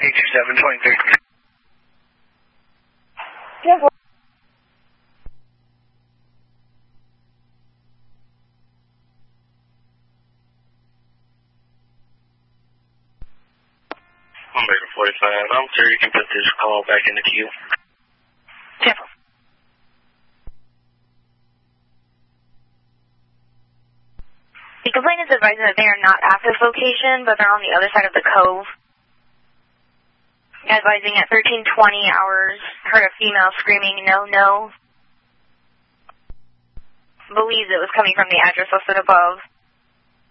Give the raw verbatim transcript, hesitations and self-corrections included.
eight two seven, twenty-three. ten four. Omega forty-five, I'm sure you can put this call back in the queue. ten four. The complainant is advising that they are not at this location, but they're on the other side of the cove. Advising at thirteen twenty hours, heard a female screaming, no, no. Believes it was coming from the address listed above.